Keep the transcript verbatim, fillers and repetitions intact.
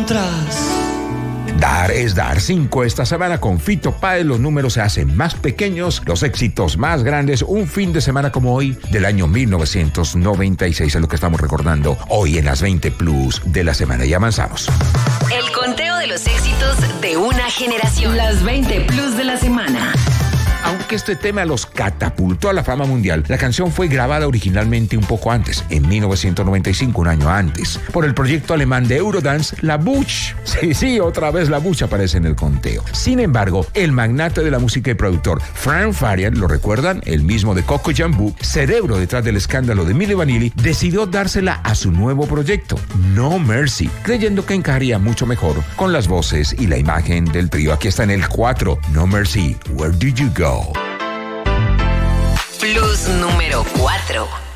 atrás. Dar es dar. Cinco esta semana con Fito Páez. Los números se hacen más pequeños, los éxitos más grandes. Un fin de semana como hoy del año mil novecientos noventa y seis es lo que estamos recordando hoy en las veinte Plus de la semana. Y avanzamos. El conteo de los éxitos de una generación. Las veinte Plus de la semana. Aunque este tema los catapultó a la fama mundial, la canción fue grabada originalmente un poco antes, en mil novecientos noventa y cinco, un año antes, por el proyecto alemán de Eurodance, La Butch. Sí, sí, otra vez La Butch aparece en el conteo. Sin embargo, el magnate de la música y productor Frank Farian, ¿lo recuerdan? El mismo de Coco Jambu, cerebro detrás del escándalo de Milli Vanilli, decidió dársela a su nuevo proyecto, No Mercy, creyendo que encajaría mucho mejor con las voces y la imagen del trío. Aquí está en el cuatro, No Mercy, Where Did You Go? Plus número cuatro.